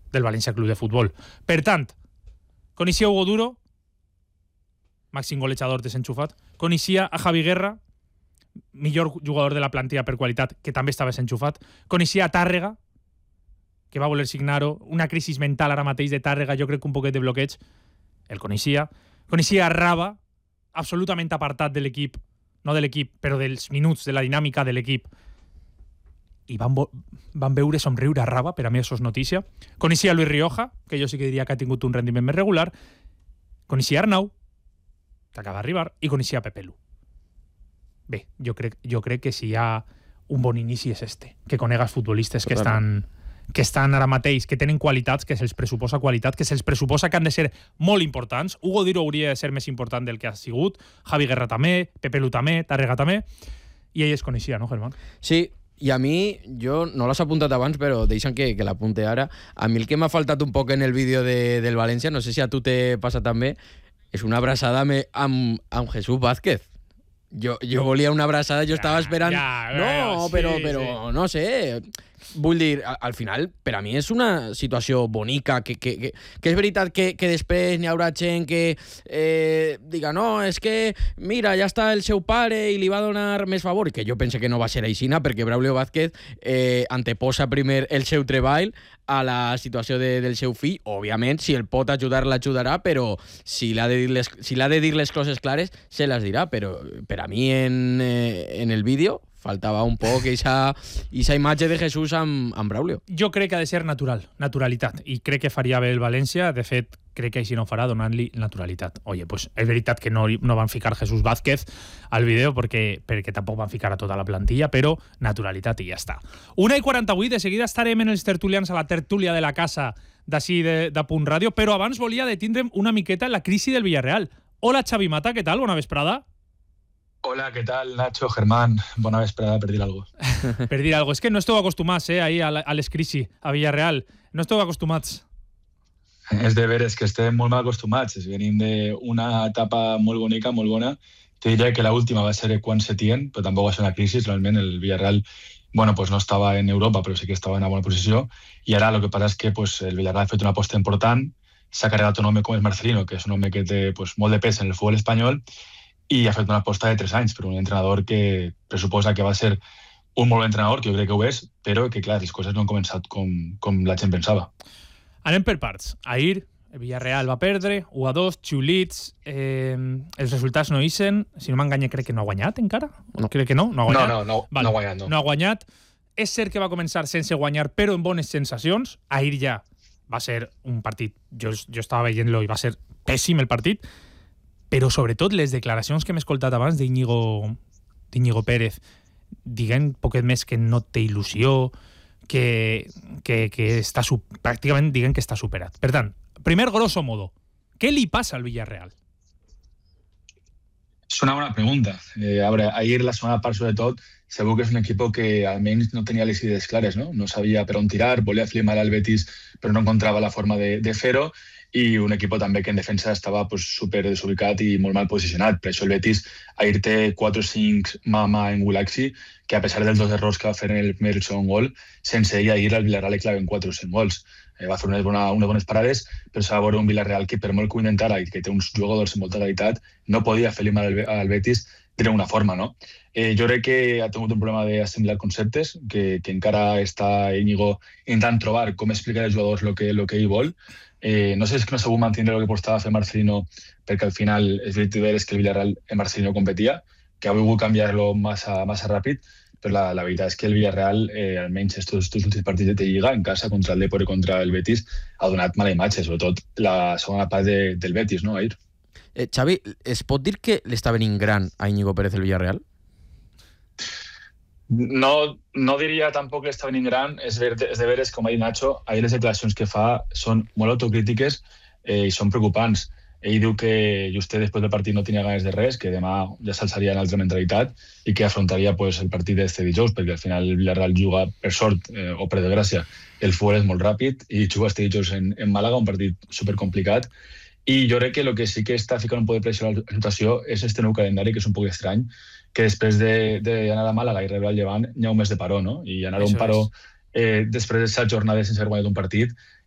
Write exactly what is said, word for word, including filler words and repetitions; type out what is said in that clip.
del València Club de Futbol. Per tant, coneixia Hugo Duro, màxim golejador desenxufat, coneixia a Javi Guerra, millor jugador de la plantilla per qualitat, que també estava desenxufat, coneixia a Tàrrega, que va voler signar-ho, una crisi mental ara mateix de Tàrrega, jo crec que un poquet de bloqueig, el coneixia, coneixia a Raba, absolutament apartat de l'equip, no de l'equip, però dels minuts, de la dinàmica de l'equip, i van, van veure somriure a Raba, per a mi això és notícia. Coneixia a Luis Rioja, que jo sí que diria que ha tingut un rendiment més regular, coneixia a Arnau, que acaba d'arribar, i coneixia a Pepe Lu. Bé, jo crec, jo crec que si hi ha un bon inici és este, que conegues futbolistes que estan, que estan ara mateix, que tenen qualitats, que se'ls pressuposa qualitat, que se'ls pressuposa que han de ser molt importants. Hugo Duro hauria de ser més important del que ha sigut, Javi Guerra també, Pepe Lu també, Tàrrega també, i ell es coneixia, no, Germán? Sí, i a mi, jo no l'has apuntat abans, però deixa'm que, que l'apunte ara. A mi el que m'ha faltat un poc en el vídeo de, del València, no sé si a tu te passa també, és una abraçada amb, amb, amb Jesús Vázquez. Jo, jo volia una abraçada, jo estava esperant... Ja, no, sí, però, però sí. no sé... Vull dir, al final, per a mi és una situació bonica, que, que, que, que és veritat que, que després n'hi haurà gent que eh, diga, no, és que, mira, ja està el seu pare i li va donar més favor, i que jo pense que no va ser aixina, perquè Braulio Vázquez eh, anteposa primer el seu treball a la situació de, del seu fill. Òbviament, si el pot ajudar, l'ajudarà, però si l'ha de dir les, si l'ha de dir les coses clares, se les dirà, però per a mi en, eh, en el vídeo faltava un poc esa, esa imatge de Jesús amb, amb Braulio. Jo crec que ha de ser natural, naturalitat, i crec que faria bé el València, de fet, crec que així no farà, donant-li naturalitat. Oye, pues és veritat que no, no van ficar Jesús Vázquez al vídeo perquè, perquè tampoc van ficar a tota la plantilla, però naturalitat i ja està. una i quaranta-vuit, de seguida estarem en els tertulians a la tertúlia de la casa d'ací de, de Punt Ràdio, però abans volia detindre'm una miqueta en la crisi del Villarreal. Hola, Xavi Mata, què tal? Bona vesprada. Hola, ¿qué tal, Nacho, Germán? Bona vesprada, per dir algo. Per dir algo. És que no esteu acostumats, eh, ahí a, la, a les crisi, a Villarreal. No esteu acostumats. És de veres que estem molt mal acostumats. Venim d'una etapa molt bonica, molt bona. Te diria que l'última va ser quan Setién, però tampoc va ser una crisi. Realment el Villarreal, bueno, pues no estava en Europa, però sí que estava en una bona posició. I ara el que passa és que pues, el Villarreal ha fet una aposta important, s'ha carregat un home com és Marcelino, que és un home que té pues, molt de pes en el futbol espanyol, i ha fet una aposta de tres anys per un entrenador que pressuposa que va ser un molt bon entrenador, que jo crec que ho és, però que, clar, les coses no han començat com, com la gent pensava. Anem per parts. Ahir, el Villarreal va perdre, u a dos, xiulits, eh, els resultats no ixen, si no m'enganya crec que no ha guanyat encara, no. crec que no, no ha guanyat. No, no, no, vale. no ha guanyat, no. No ha guanyat. És cert que va començar sense guanyar, però amb bones sensacions. Ahir ja va ser un partit, jo, jo estava veient-lo i va ser pèssim el partit, però sobretot les declaracions que hem escoltat abans d'Íñigo d'Íñigo Pérez, diguem poquet més que no té il·lusió, que, que, que està, pràcticament diguem que està superat. Per tant, primer grosso modo, què li passa al Villarreal? És una bona pregunta. Eh, a veure, ahir la segona part, sobretot, segur que és un equip que almenys no tenia les idees clares, no? No sabia per on tirar, volia flimar al Betis, però no encontrava la forma de, de fer-ho, i un equip també que en defensa estava pues, super desubicat i molt mal posicionat. Per això el Betis ahir té quatre o cinc mama en Gulaxi, que a pesar dels dos errors que va fer en el primer i el segon gol, sense ell ahir el Villarreal li claven quatre o cinc gols. Eh, va fer unes, bona, unes bones parades, però s'ha de veure un Villarreal que per molt que ho intentara i que té uns jugadors amb molta qualitat, no podia fer-li mal al, al Betis d'una forma, no? Eh, jo crec que ha tingut un problema d'assemblar conceptes, que, que encara està Íñigo intentant trobar com explicar als jugadors el que, lo que ell vol. Eh, no sé si és que no sabut mantenir el que portava a fer Marcelino, perquè al final és veritat que el Villarreal en Marcelino competia, que ha volgut canviar-lo massa, massa ràpid, però la, la veritat és que el Villarreal, eh, almenys estos, estos últims partits de Lliga, en casa contra el Depor i contra el Betis, ha donat mala imatge, sobretot la segona part de, del Betis, no, ahir. Eh, Xavi, es pot dir que l'està venint gran a Íñigo Pérez el Villarreal? No, no diria tampoc que està venint gran. És, ver, és de veres, com ha dit Nacho, ahir les declaracions que fa són molt autocrítiques eh, i són preocupants. Ell diu que justet després del partit no tenia ganes de res, que demà ja s'alçaria en altra mentalitat i que afrontaria pues, el partit d'este dijous, perquè al final el Villarreal juga, per sort eh, o per desgràcia, el futbol és molt ràpid i juga este dijous en, en Màlaga, un partit supercomplicat. I jo crec que el que sí que està ficant un poc de pressa a la situació és este nou calendari, que és un poc estrany, que després d'anar a Màlaga i rebre el Llevant hi ha un mes de paró, no? I anar a un paró eh, després de set jornades sense haver guanyat un partit